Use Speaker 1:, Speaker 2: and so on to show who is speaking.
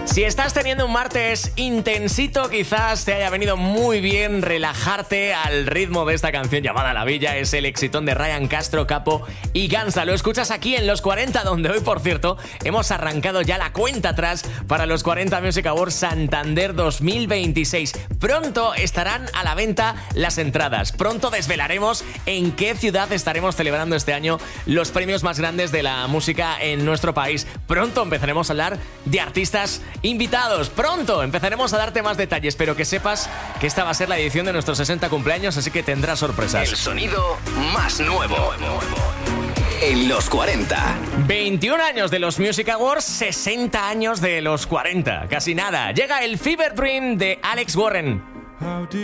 Speaker 1: Si estás teniendo un martes intensito, quizás te haya venido muy bien relajarte al ritmo de esta canción llamada La Villa. Es el exitón de Ryan Castro, Capo y Ganza. Lo escuchas aquí en Los 40, donde hoy, por cierto, hemos arrancado ya la cuenta atrás para los 40 Music Awards Santander 2026. Pronto estarán a la venta las entradas. Pronto desvelaremos en qué ciudad estaremos celebrando este año los premios más grandes de la música en nuestro país. Pronto empezaremos a hablar de artistas invitados. Pronto empezaremos a darte más detalles, pero que sepas que esta va a ser la edición de nuestros 60 cumpleaños, así que tendrá sorpresas.
Speaker 2: El sonido más nuevo en los 40.
Speaker 1: 21 años de los Music Awards, 60 años de los 40. Casi nada. Llega el Fever Dream de Alex Warren.